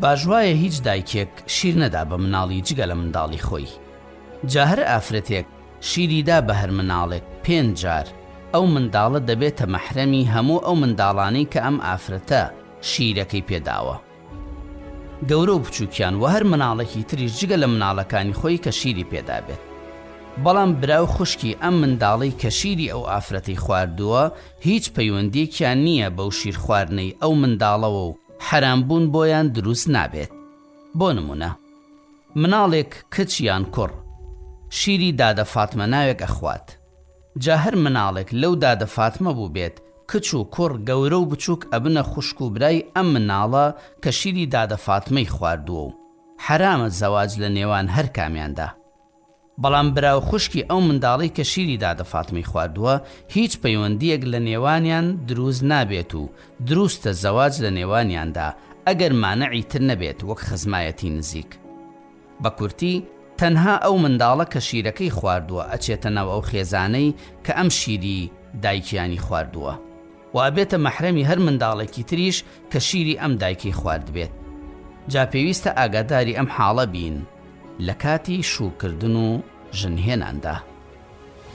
باژوایە هیچ دایکێک شیر نەدا بە مناڵی جگە لە منداڵی خۆی. جا هەر ئافرەتێک شیریدا بە هەر مناڵێک 5 جار ئەو منداڵە دەبێتە مەحرەمی هەموو ئەو منداڵانەی کە ئەم ئافرەتە شیرەکەی پێداوە، گەورە و بچووکیان و هەر مناڵێکی تریش جگە لە مناڵەکانی خۆی کە شیری پێدابێت. بەڵام براو خوشکی ئەم منداڵی کە شیری ئەو ئافرەتەی خواردووە هیچ پەیوەندیەکیان نییە بەو شیر خواردنەی ئەو منداڵەوە و حرامبوون بۆیان دروست نابێت. بۆ نمونە مناڵێک کچ یان کوڕ شیری دادە فاتمە ناوێک ئەخوات، جا هەر مناڵێک لەو دادە فاتمە بوو بێت کچ و کوڕ گەورە و بچووک ئەبنە خوشک و برای ئەم مناڵە کە شیری دادە فاتمەی خواردووە و حرامە زەواج لە نێوان هەر کامیاندا. بەڵام براو خوشکی ئەو منداڵی کە شیری دادە فاتمەی خواردووە هیچ پەیوەندیەک لە نێوانیان دروست نابێت و دروستە زەواج لە نێوانیاندا ئەگەر مانەعی تر نەبێت وەک خزمایەتی نزیک. بە کورتی تەنها ئەو منداڵە کە شیرەکەی خواردووە ئەچێتە ناو ئەو خێزانەی کە ئەم شیری دایکیانی خواردووە و ئەبێتە مەحرەمی هەر منداڵێکی تریش کە شیری ئەم دایکی خوارد بێت. جا پێویستە ئاگاداری ئەم حاڵە بین لە کاتی شوکردن و ژنهێناندا.